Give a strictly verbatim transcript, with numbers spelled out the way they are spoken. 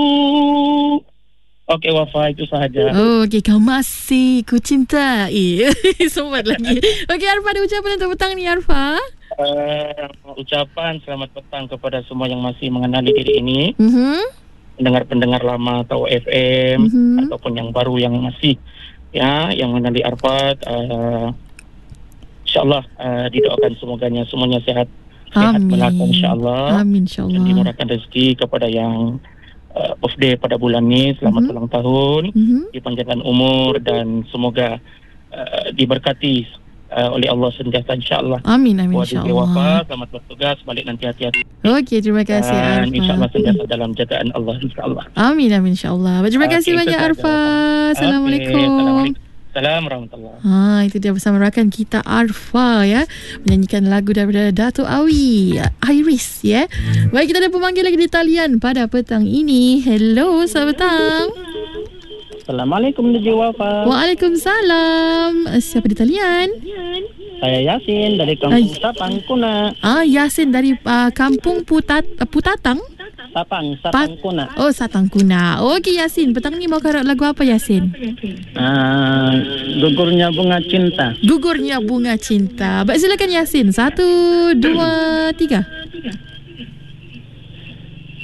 Okey Wafa, itu sahaja. Oh, okey, kau masih ku cintai. Sempat lagi. Okey Arfa, ada ucapan untuk petang ni Arfa? Uh, ucapan selamat petang kepada semua yang masih mengenali diri ini. Mhm. Pendengar-pendengar lama atau F M Mhm. ataupun yang baru yang masih ya yang mengenali Arfat, uh, insyaallah uh, didoakan semoganya semuanya sehat. Sehat Amin. melaka insyaAllah. Amin Dan insyaAllah. dimurahkan rezeki kepada yang uh, birthday pada bulan ni. Selamat Mhm. ulang tahun. Mhm. Dipanjangkan umur dan semoga uh, diberkati uh, oleh Allah sentiasa insyaAllah. Amin amin Buat diri insyaAllah. Wafa, selamat bertugas. Balik nanti hati-hati. Okey, terima kasih Dan Arfa. insyaAllah sentiasa dalam jagaan Allah insyaAllah. Amin amin insyaAllah. Terima Okey, kasih itu banyak sahaja, Arfa. Wafa. Assalamualaikum. Okey, Assalamualaikum. Assalamualaikum warahmatullahi. Ha, itu dia bersama rakan kita Arfa ya, menyanyikan lagu daripada Dato' Awi, Iris ya. Baik, kita ada pemanggil lagi di talian pada petang ini. Hello, selamat petang. Assalamualaikum Najib Wafa. Waalaikumsalam. Siapa di talian? Saya Yasin dari Kampung Sapang Kuna. Ah, Yasin dari uh, Kampung Putat uh, Putatang. Sapang, Pat- Oh, Satang Kuna. Okey Yasin, petang ni mau karang lagu apa Yasin? Uh, gugurnya bunga cinta. Gugurnya bunga cinta. Baik, silakan Yasin. Satu, dua, tiga.